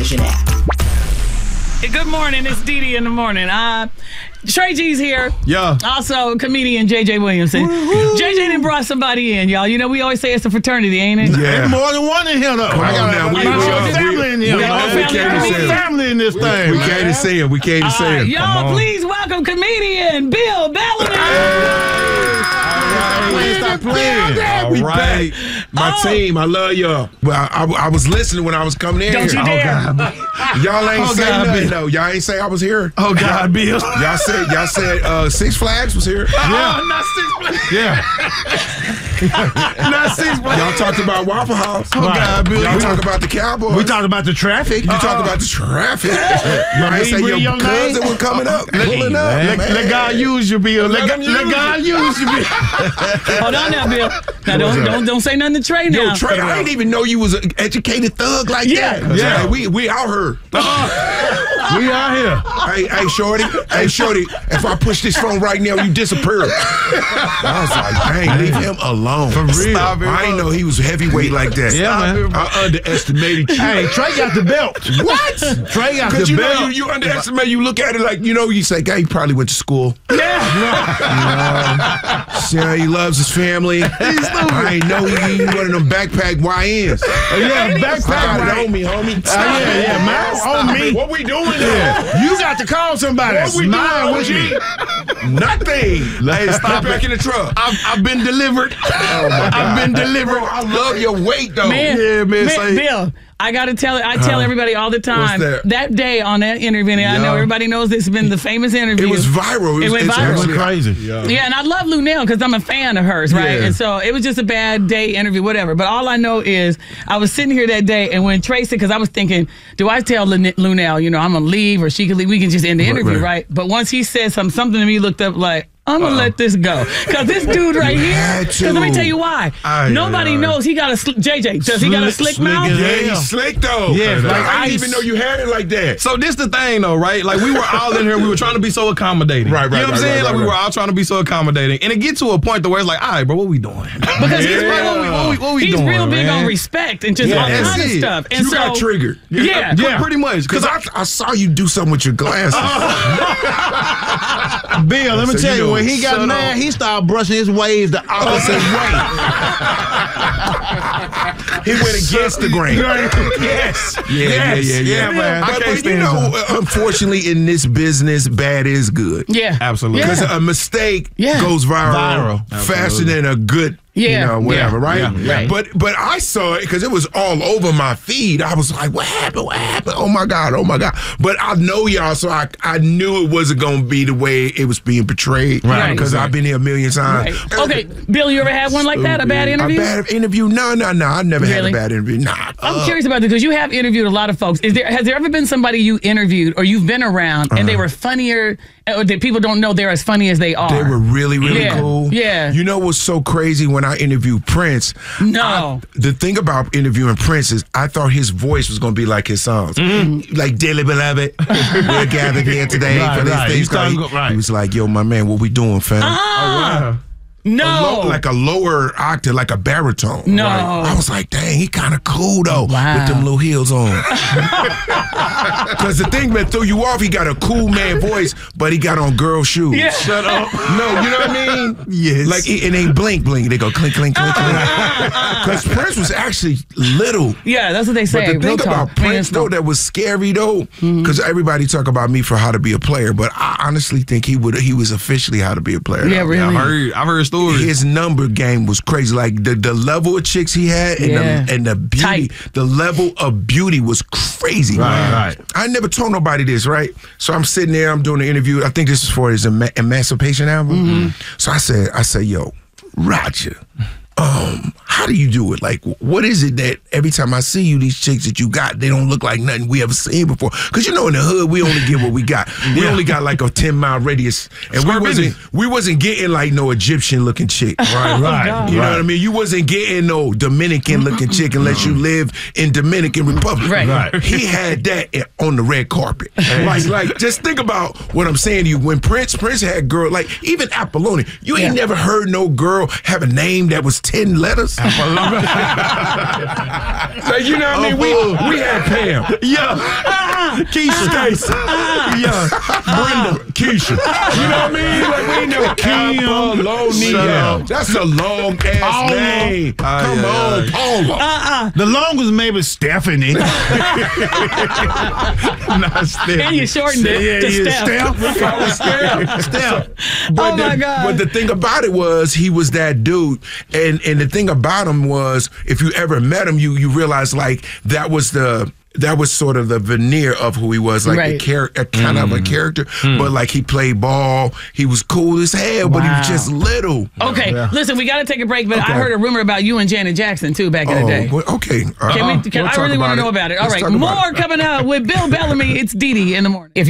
Station app. Good morning. It's Dee Dee in the morning. Trey G's here. Yeah. Also, comedian JJ Williamson. JJ done brought somebody in, y'all. You know, we always say it's a fraternity, ain't it? Yeah. There's more than one in here, though. Come on now. We family in here. we There's family in this thing. We came to see him. We came to see him. Y'all, please welcome comedian Bill Bellamy. Stop playing. All right. My team, I love y'all. Well, I was listening when I was coming in Don't here. you dare. Y'all ain't say nothing, though. Y'all ain't say I was here. Oh, God, Bill. Y'all said Six Flags was here. Yeah. Not Six Flags. Yeah. Not Six Flags. Y'all talked about Waffle House. Oh, God, Bill. Y'all talk about the Cowboys. We talked about the traffic. You talk about the traffic. Y'all ain't say your cousin was coming up, pulling up. Let God use you, Bill. Let God use you, Bill. Hold on now, Bill. Now, don't say nothing to Trey now. Yo, Trey, I didn't even know you was an educated thug like that. Yeah. Hey, we out here. We out here. Hey, Shorty. Hey, Shorty. If I push this phone right now, you disappear. I was like, dang, leave him alone. For real. I didn't know he was heavyweight like that. Yeah, man. I underestimated you. Hey, Trey got the belt. What? Trey got the Because you belt. know, you underestimate, you look at it like, you say, guy, he probably went to school. See how he loves his family. I ain't know he one of them backpack YNs. Yeah, backpack I got it right. on me, homie. Yeah, man. On me. What we doing here? You got to call somebody. What we Mine doing, with me. Nothing. Hey, stop back in the truck. I've been delivered. I've been delivered. Bro, I love your weight, though. Man, Yeah, man, say- Bill, I got to tell it. I tell everybody all the time. What's that? Day on that interview, and I know everybody knows this has been the famous interview. It was viral. It went it's viral. actually- Crazy. Yeah, and I love Lunell because I'm a fan of hers, right? Yeah. And so it was just a bad day interview, whatever. But all I know is I was sitting here that day, and when Tracy, because I was thinking, do I tell Lunell, I'm going to leave, or she can leave? We can just end the interview, right? But once he said something to me, looked up like, I'm going to let this go. Because this dude right here, because let me tell you why. Nobody knows he got a, JJ, does he got a slick mouth? Yeah, he's slick, though. Yeah, like I didn't ice. even know you had it like that. So this the thing though, right? Like we were all in here, we were trying to be so accommodating. Right, You know what I'm right, saying? right, Like we right. were all trying to be so accommodating. And it get to a point to where it's like, all right, bro, what we doing? Because he's what we he's doing, real big man? on respect and just all that's kind of it. stuff. And You got triggered. Yeah. Pretty much. Because I saw you do something with your glasses. Bill, let me So tell you you, know, when he got shut mad, up. he started brushing his waves the opposite way. He went against the grain. Yes. Yeah, man. But, I can't but unfortunately, in this business, bad is good. Yeah. Absolutely. Because a mistake goes viral faster than a good, whatever, right? Right. But I saw it because it was all over my feed. I was like, what happened? What happened? Oh, my God. But I know y'all, so I knew it wasn't going to be the way it was being portrayed. Right. Because I've been here a million times. Right. Okay, Bill, you ever had one like that? A bad interview? A bad interview? No. I never had Really? a bad interview. Nah. I'm curious about this because you have interviewed a lot of folks. Has there ever been somebody you interviewed or you've been around and they were funnier or that people don't know they're as funny as they are? They were really, really Yeah. cool. Yeah. You know what's so crazy when I interviewed Prince? No. The thing about interviewing Prince is I thought his voice was going to be like his songs. Like, dearly beloved, we're gathered here today for these things. He was like, yo, my man, what we doing, fam? No. Like a lower octave, like a baritone. No. I was like, dang, he kind of cool, though, Wow. with them little heels on. Because the thing that threw you off, he got a cool man voice, but he got on girl shoes. Yeah. Shut up. No, you know what I mean? Yes. Like, it ain't blink, blink. They go clink, clink, clink, clink. Because Prince was actually little. Yeah, that's what they say. But the Real thing talk. about Prince, though, that was scary, though, because everybody talk about me for how to be a player, but I honestly think he was officially how to be a player. Yeah, though. really. I've heard stories. His number game was crazy. Like the level of chicks he had and the beauty, Tight. the level of beauty was crazy. Right. I never told nobody this, right? So I'm sitting there, I'm doing the interview. I think this is for his Emancipation album. So I said, yo, Roger, how do you do it? Like, what is it that every time I see you, these chicks that you got, they don't look like nothing we ever seen before? Because in the hood, we only get what we got. We only got like a 10-mile radius, and we wasn't getting like no Egyptian looking chick. Right. You know what I mean? You wasn't getting no Dominican looking chick unless you live in Dominican Republic. Right. He had that on the red carpet. Like, just think about what I'm saying to you. When Prince had girl, like even Apollonia, you ain't never heard no girl have a name that was 10 letters. So, you know what I mean? We had Pam. Yeah. Keisha. Stacy. Yeah. Brenda. Keisha. You know what I mean? Like, we know Apollonia. That's a long ass name. Come on, Paula. The longest maybe Stephanie. Not Stephanie. And you shortened it to Steph. Steph. Oh my God. But the thing about it was he was that dude. And the thing about him was if you ever met him, you realize like that was sort of the veneer of who he was, like right. a kind of a character. But like he played ball, he was cool as hell, but he was just little. Okay, listen, we got to take a break, but I heard a rumor about you and Janet Jackson too back in the day. Well, okay. I really want to know about it. All right, more coming up with Bill Bellamy. It's Dee Dee in the morning.